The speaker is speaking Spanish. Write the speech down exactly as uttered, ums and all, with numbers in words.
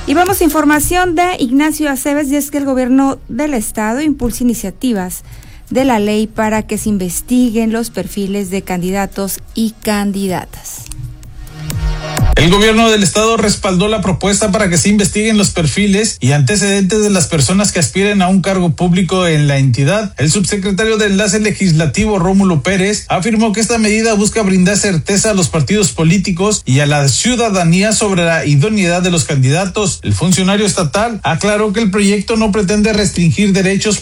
Y vamos a información de Ignacio Aceves, y es que el gobierno del estado impulsa iniciativas de la ley para que se investiguen los perfiles de candidatos y candidatas. El gobierno del estado respaldó la propuesta para que se investiguen los perfiles y antecedentes de las personas que aspiren a un cargo público en la entidad. El subsecretario de Enlace Legislativo, Rómulo Pérez, afirmó que esta medida busca brindar certeza a los partidos políticos y a la ciudadanía sobre la idoneidad de los candidatos. El funcionario estatal aclaró que el proyecto no pretende restringir derechos